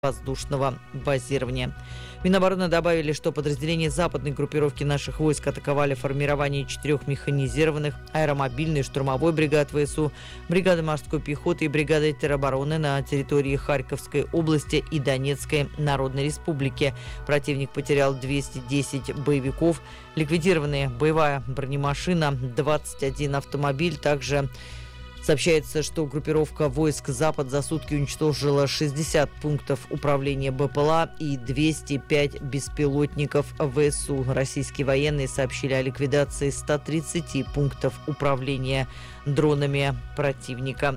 воздушного базирования. Минобороны добавили, что подразделения западной группировки наших войск атаковали формирование 4 механизированных аэромобильной и штурмовой бригад ВСУ, бригады морской пехоты и бригады теробороны на территории Харьковской области и Донецкой Народной Республики. Противник потерял 210 боевиков, ликвидированная боевая бронемашина, 21 автомобиль. Также сообщается, что группировка войск «Запад» за сутки уничтожила 60 пунктов управления БПЛА и 205 беспилотников ВСУ. Российские военные сообщили о ликвидации 130 пунктов управления дронами противника.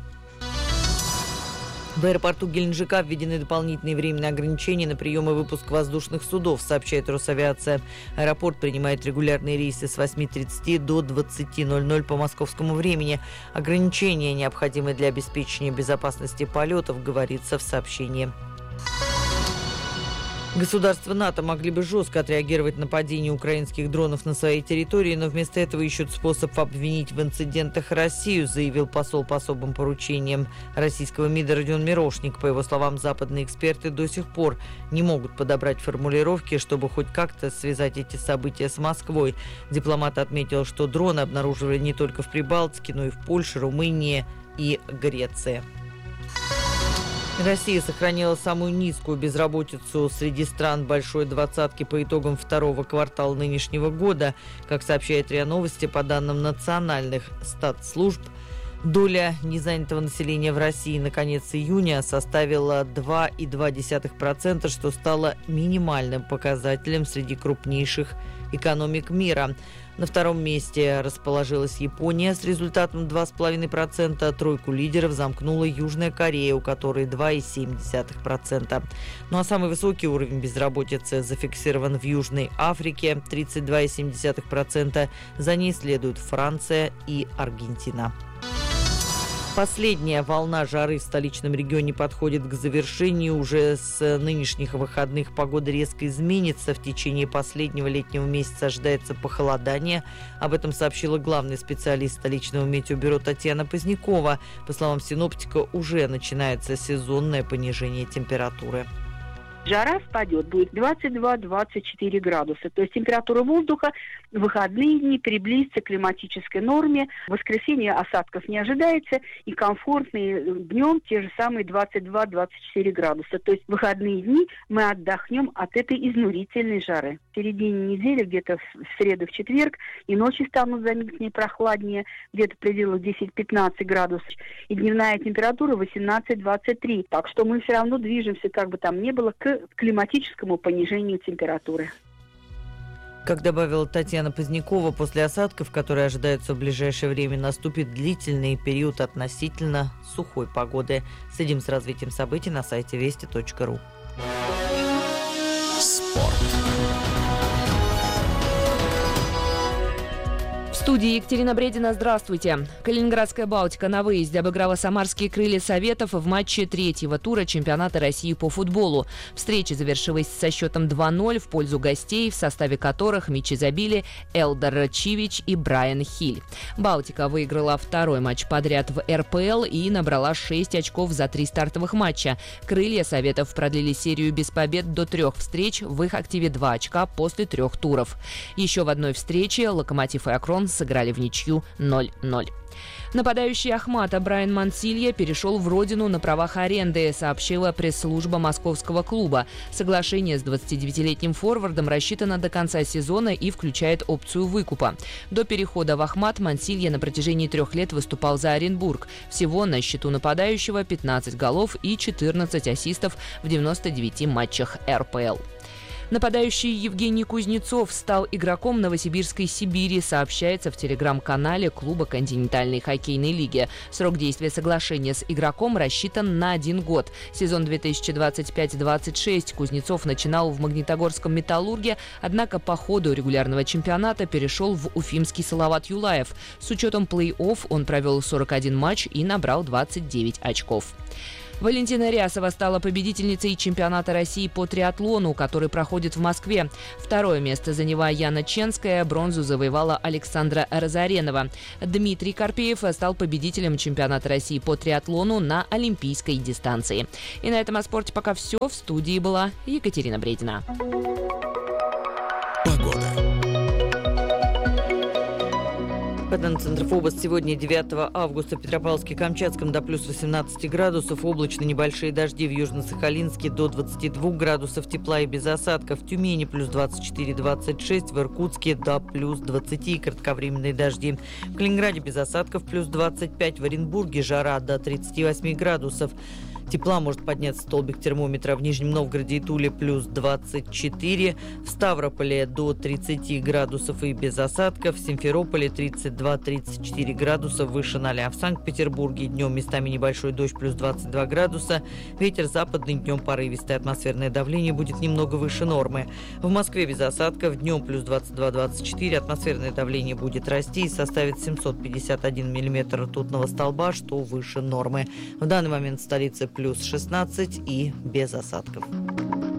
В аэропорту Геленджика введены дополнительные временные ограничения на прием и выпуск воздушных судов, сообщает Росавиация. Аэропорт принимает регулярные рейсы с 8:30 до 20:00 по московскому времени. Ограничения необходимы для обеспечения безопасности полетов, говорится в сообщении. Государства НАТО могли бы жестко отреагировать на падение украинских дронов на своей территории, но вместо этого ищут способ обвинить в инцидентах Россию, заявил посол по особым поручениям российского МИДа Родион Мирошник. По его словам, западные эксперты до сих пор не могут подобрать формулировки, чтобы хоть как-то связать эти события с Москвой. Дипломат отметил, что дроны обнаруживали не только в Прибалтике, но и в Польше, Румынии и Греции. Россия сохранила самую низкую безработицу среди стран Большой двадцатки по итогам второго квартала нынешнего года. Как сообщает РИА Новости, по данным национальных статслужб, доля незанятого населения в России на конец июня составила 2,2%, что стало минимальным показателем среди крупнейших экономик мира. На втором месте расположилась Япония с результатом 2,5%. Тройку лидеров замкнула Южная Корея, у которой 2,7%. Ну а самый высокий уровень безработицы зафиксирован в Южной Африке – 32,7%. За ней следуют Франция и Аргентина. Последняя волна жары в столичном регионе подходит к завершению. Уже с нынешних выходных погода резко изменится. В течение последнего летнего месяца ожидается похолодание. Об этом сообщила главный специалист столичного метеобюро Татьяна Позднякова. По словам синоптика, уже начинается сезонное понижение температуры. Жара спадет, будет 22-24 градуса. То есть температура воздуха в выходные дни приблизится к климатической норме. В воскресенье осадков не ожидается. И комфортные днем те же самые 22-24 градуса. То есть в выходные дни мы отдохнем от этой изнурительной жары. В середине недели, где-то в среду, в четверг, и ночи станут заметнее прохладнее. Где-то в пределах 10-15 градусов. И дневная температура 18-23. Так что мы все равно движемся, как бы там ни было, к климатическому понижению температуры. Как добавила Татьяна Позднякова, после осадков, которые ожидаются в ближайшее время, наступит длительный период относительно сухой погоды. Следим с развитием событий на сайте вести.ру. Спорт. В студии Екатерина Бредина. Здравствуйте. Калининградская «Балтика» на выезде обыграла самарские «Крылья Советов» в матче третьего тура чемпионата России по футболу. Встреча завершилась со счетом 2-0 в пользу гостей, в составе которых мячи забили Элдар Чивич и Брайан Хиль. «Балтика» выиграла второй матч подряд в РПЛ и набрала 6 очков за 3 стартовых матча. «Крылья Советов» продлили серию без побед до 3 встреч, в их активе 2 очка после 3 туров. Еще в одной встрече «Локомотив» и «Акрон» сыграли в ничью 0-0. Нападающий Ахмата Брайан Мансилья перешел в родину на правах аренды, сообщила пресс-служба московского клуба. Соглашение с 29-летним форвардом рассчитано до конца сезона и включает опцию выкупа. До перехода в Ахмат Мансилья на протяжении 3 лет выступал за Оренбург. Всего на счету нападающего 15 голов и 14 ассистов в 99 матчах РПЛ. Нападающий Евгений Кузнецов стал игроком новосибирской «Сибири», сообщается в телеграм-канале клуба континентальной хоккейной лиги. Срок действия соглашения с игроком рассчитан на 1 год. Сезон 2025-26 Кузнецов начинал в магнитогорском «Металлурге», однако по ходу регулярного чемпионата перешел в уфимский «Салават Юлаев». С учетом плей-офф он провел 41 матч и набрал 29 очков. Валентина Рясова стала победительницей чемпионата России по триатлону, который проходит в Москве. Второе место заняла Яна Ченская, бронзу завоевала Александра Разоренова. Дмитрий Карпеев стал победителем чемпионата России по триатлону на олимпийской дистанции. И на этом о спорте пока все. В студии была Екатерина Бредина. Центр ФОБОС. Сегодня 9 августа в Петропавловске-Камчатском до плюс 18 градусов. Облачно, небольшие дожди в Южно-Сахалинске до 22 градусов тепла и без осадков. В Тюмени плюс 24-26, в Иркутске до плюс 20 кратковременные дожди. В Калининграде без осадков плюс 25, в Оренбурге жара до 38 градусов. Тепла может подняться столбик термометра в Нижнем Новгороде и Туле плюс 24, в Ставрополе до 30 градусов и без осадков, в Симферополе 32-34 градуса выше 0, в Санкт-Петербурге днем местами небольшой дождь плюс 22 градуса, ветер западный, днем порывистый, атмосферное давление будет немного выше нормы. В Москве без осадков, днем плюс 22-24, атмосферное давление будет расти и составит 751 миллиметр ртутного столба, что выше нормы. В данный момент в столице плюс 16 и без осадков.